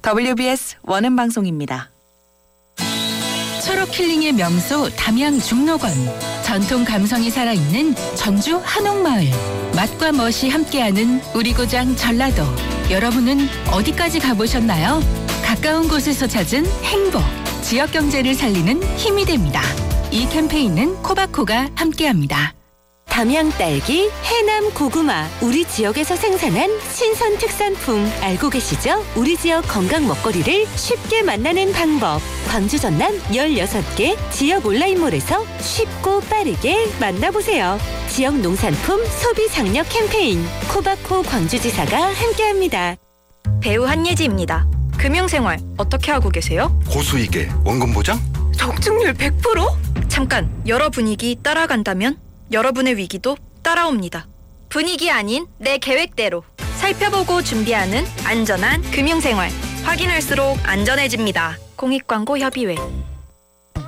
WBS 원음 방송입니다. 철옥 힐링의 명소 담양 중록원. 전통 감성이 살아있는 전주 한옥마을. 맛과 멋이 함께하는 우리 고장 전라도. 여러분은 어디까지 가보셨나요? 가까운 곳에서 찾은 행복. 지역 경제를 살리는 힘이 됩니다. 이 캠페인은 코바코가 함께합니다. 담양 딸기, 해남 고구마, 우리 지역에서 생산한 신선 특산품 알고 계시죠? 우리 지역 건강 먹거리를 쉽게 만나는 방법. 광주 전남 16개 지역 온라인몰에서 쉽고 빠르게 만나보세요. 지역 농산품 소비 장려 캠페인 코바코 광주지사가 함께합니다. 배우 한예지입니다. 금융생활 어떻게 하고 계세요? 고수익에 원금 보장? 적중률 100%? 잠깐, 여러 분위기 따라간다면 여러분의 위기도 따라옵니다. 분위기 아닌 내 계획대로 살펴보고 준비하는 안전한 금융생활. 확인할수록 안전해집니다. 공익광고 협의회.